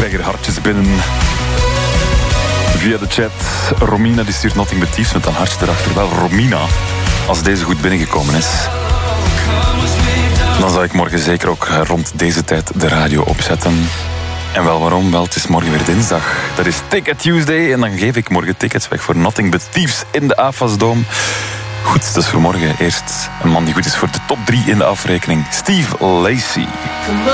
krijg er hartjes binnen. Via de chat. Romina die stuurt Nothing But Thieves met een hartje erachter. Wel, Romina, als deze goed binnengekomen is, dan zal ik morgen zeker ook rond deze tijd de radio opzetten. En wel, waarom? Wel, het is morgen weer dinsdag. Dat is Ticket Tuesday en dan geef ik morgen tickets weg voor Nothing But Thieves in de AFAS Dome. Goed, dus voor morgen eerst een man die goed is voor de top 3 in de afrekening. Steve Lacy.